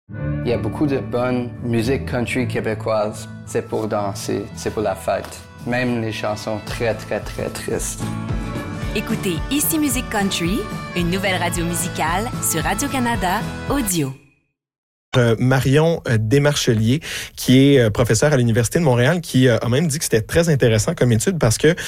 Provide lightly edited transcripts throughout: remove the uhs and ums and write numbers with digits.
Il y a beaucoup de bonne musique country québécoise. C'est pour danser, c'est pour la fête. Même les chansons très, très, très tristes. Écoutez Ici Musique Country, une nouvelle radio musicale sur Radio-Canada Audio. Marion Desmarchelier, qui est professeure à l'Université de Montréal, qui a même dit que c'était très intéressant comme étude parce que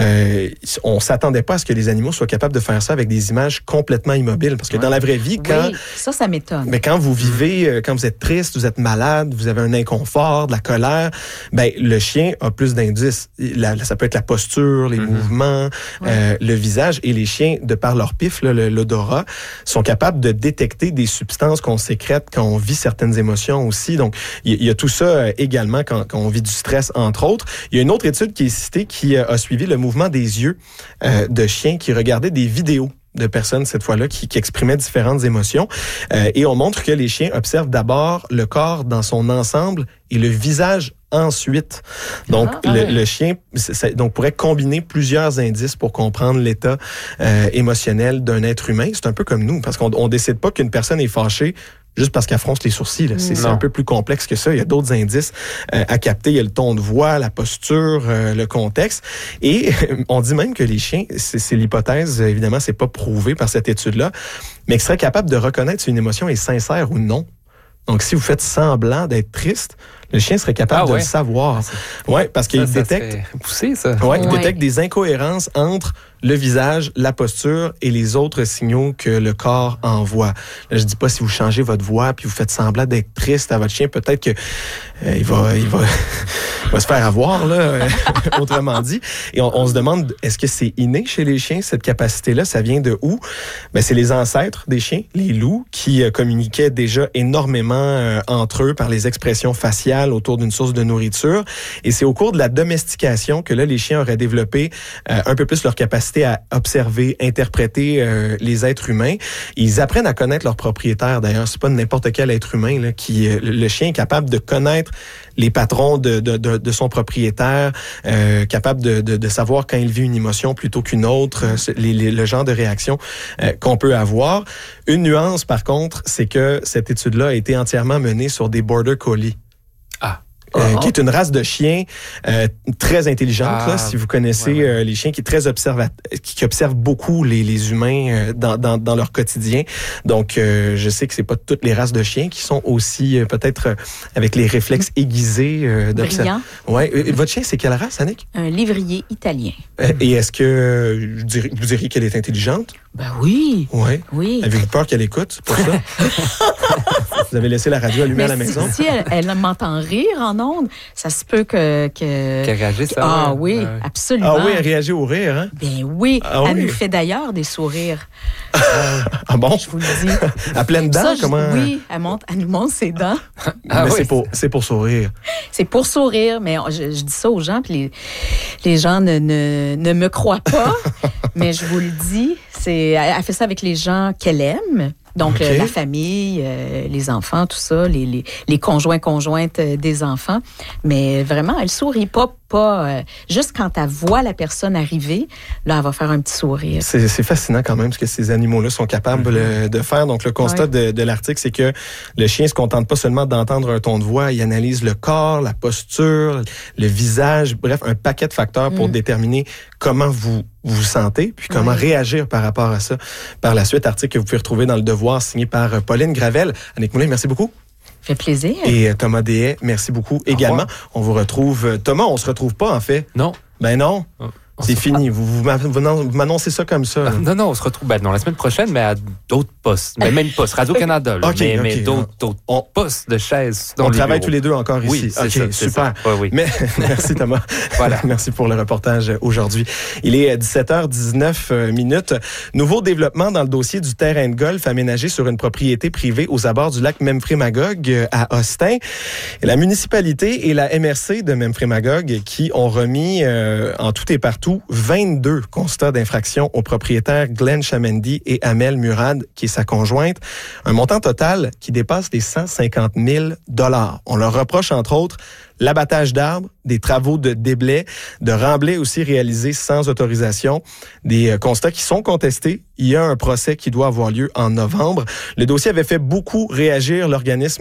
on s'attendait pas à ce que les animaux soient capables de faire ça avec des images complètement immobiles. Parce que dans la vraie vie, ça m'étonne. Mais quand vous vivez, quand vous êtes triste, vous êtes malade, vous avez un inconfort, de la colère, ben le chien a plus d'indices. Ça peut être la posture, les mouvements, le visage, et les chiens, de par leur pif, l'odorat, sont capables de détecter des substances qu'on sécrète quand on vit certaines émotions aussi. Donc, il y a tout ça également quand on vit du stress, entre autres. Il y a une autre étude qui est citée qui a suivi le mouvement des yeux de chiens qui regardaient des vidéos de personnes, cette fois-là, qui exprimaient différentes émotions. Et on montre que les chiens observent d'abord le corps dans son ensemble et le visage ensuite. Donc, le chien pourrait combiner plusieurs indices pour comprendre l'état émotionnel d'un être humain. C'est un peu comme nous, parce qu'on décide pas qu'une personne est fâchée juste parce qu'elle fronce les sourcils. Là. C'est un peu plus complexe que ça. Il y a d'autres indices à capter. Il y a le ton de voix, la posture, le contexte. Et on dit même que les chiens, c'est l'hypothèse, évidemment, c'est pas prouvé par cette étude-là, mais qu'ils seraient capables de reconnaître si une émotion est sincère ou non. Donc, si vous faites semblant d'être triste, le chien serait capable de le savoir. Ouais, parce qu'il détecte... Poussé, ça. Il détecte des incohérences entre le visage, la posture et les autres signaux que le corps envoie. Là, je dis pas si vous changez votre voix puis vous faites semblant d'être triste à votre chien, peut-être que il va se faire avoir, là, autrement dit. Et on se demande, est-ce que c'est inné chez les chiens, cette capacité-là? Ça vient de où? Ben, c'est les ancêtres des chiens, les loups, qui communiquaient déjà énormément entre eux par les expressions faciales autour d'une source de nourriture. Et c'est au cours de la domestication que là, les chiens auraient développé un peu plus leur capacité à observer, interpréter les êtres humains. Ils apprennent à connaître leurs propriétaires. D'ailleurs, c'est pas n'importe quel être humain là, qui le chien est capable de connaître les patrons de son propriétaire, capable de savoir quand il vit une émotion plutôt qu'une autre, le genre de réaction qu'on peut avoir. Une nuance, par contre, c'est que cette étude-là a été entièrement menée sur des Border Collie. Qui est une race de chiens très intelligente, là, si vous connaissez les chiens, qui est très qui observent beaucoup les humains dans leur quotidien. Donc, je sais que c'est pas toutes les races de chiens qui sont aussi peut-être avec les réflexes aiguisés d'observer. Ouais. Votre chien, c'est quelle race, Annick? Un lévrier italien. Et est-ce que vous diriez qu'elle est intelligente? Ben oui. Oui. Avez-vous peur qu'elle écoute? C'est pour ça? Vous avez laissé la radio allumée à la maison? Si elle m'entend rire en ondes, ça se peut qu'elle réagisse. Absolument. Ah oui, elle réagit au rire, hein? Ben oui. Elle nous fait d'ailleurs des sourires. Ah bon? Je vous le dis. À pleines dents, comment? Oui, elle nous montre ses dents. Mais c'est pour sourire. C'est pour sourire, mais je dis ça aux gens, puis les gens ne me croient pas, mais je vous le dis, elle fait ça avec les gens qu'elle aime. Donc, la famille, les enfants, tout ça, les conjointes des enfants. Mais vraiment, elle sourit pas juste quand elle voit la personne arriver, là, elle va faire un petit sourire. C'est fascinant quand même ce que ces animaux-là sont capables de faire. Donc, le constat de l'article, c'est que le chien se contente pas seulement d'entendre un ton de voix, il analyse le corps, la posture, le visage, bref, un paquet de facteurs pour déterminer comment vous sentez, puis comment réagir par rapport à ça. Par la suite, article que vous pouvez retrouver dans Le Devoir, signé par Pauline Gravel. Annick Moulin, merci beaucoup. Fait plaisir. Et Thomas Dehaye, merci beaucoup également. On vous retrouve... Thomas, on se retrouve pas, en fait. Non. Ben non. C'est fini. Vous m'annoncez ça comme ça. Non, on se retrouve la semaine prochaine, mais à d'autres postes. Mais même postes. Radio-Canada. Mais d'autres postes de chaises. On travaille tous les deux encore ici. Oui, c'est super. Oui. Mais, merci Thomas. Voilà. Merci pour le reportage aujourd'hui. Il est 17h19. Nouveau développement dans le dossier du terrain de golf aménagé sur une propriété privée aux abords du lac Memphremagog à Austin. Et la municipalité et la MRC de Memphremagog qui ont remis en tout et partout 22 constats d'infraction aux propriétaires Glenn Chamendi et Amel Murad, qui est sa conjointe. Un montant total qui dépasse les 150 000 $. On leur reproche, entre autres, l'abattage d'arbres, des travaux de déblais, de remblais aussi réalisés sans autorisation, des constats qui sont contestés. Il y a un procès qui doit avoir lieu en novembre. Le dossier avait fait beaucoup réagir l'organisme